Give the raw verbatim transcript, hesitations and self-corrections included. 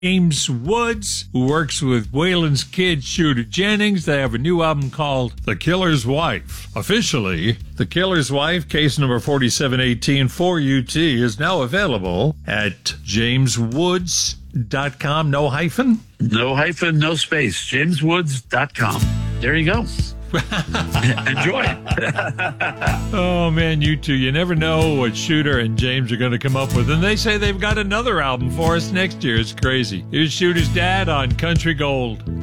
James Woods, who works with Waylon's kid, Shooter Jennings. They have a new album called The Killer's Wife. Officially, The Killer's Wife, case number forty-seven eighteen four U T, is now available at james woods dot com. No hyphen? No hyphen, no space. james woods dot com. There you go. Enjoy. Oh, man, you two. You never know what Shooter and James are going to come up with. And they say they've got another album for us next year. It's crazy. Here's Shooter's dad on Country Gold.